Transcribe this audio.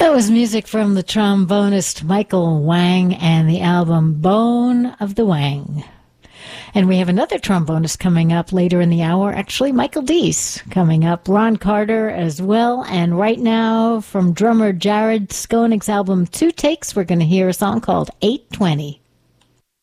That was music from the trombonist Michael Wang and the album Bone of the Wang. And we have another trombonist coming up later in the hour, actually Michael Deese coming up, Ron Carter as well. And right now from drummer Jared Skoning's album Two Takes, we're going to hear a song called 820.